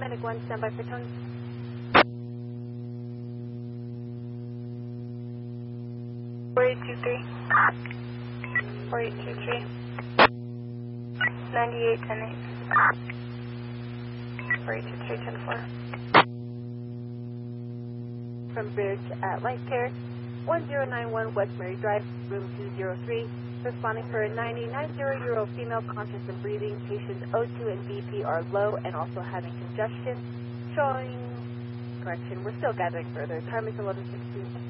Medic 1, standby for Tony. 4823. 4823. 9810. 4823, 10-4. From Bridge at Life Care, 1091 West Mary Drive, room 203. Responding for a 90-year-old female conscious and breathing. Patients O2 and BP are low and also having congestion. Showing, correction, we're still gathering further. Time is 11:16.